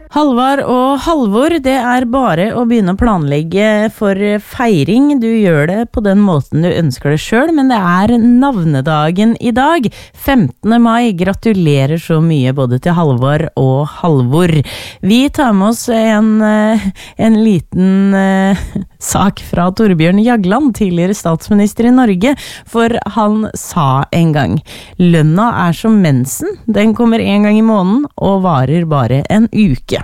Halvard og Halvor, det bare å begynne å planlegge for feiring. Du gjør det på den måten du ønsker det selv, men det navnedagen I dag, 15. mai. Gratulerer så mye både til Halvard og Halvor. Vi tar med oss en liten sak fra Torbjørn Jagland, tidligere statsminister I Norge, for han sa en gang: lønna som mensen, den kommer en gang I måneden og varer bare en uke.